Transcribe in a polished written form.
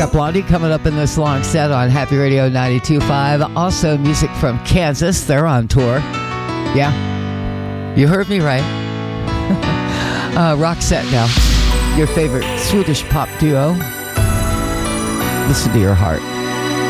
got Blondie coming up in this long set on Happy Radio 92.5. Also, music from Kansas. They're on tour. Yeah, you heard me right. Rock set now. Your favorite Swedish pop duo. Listen to your heart.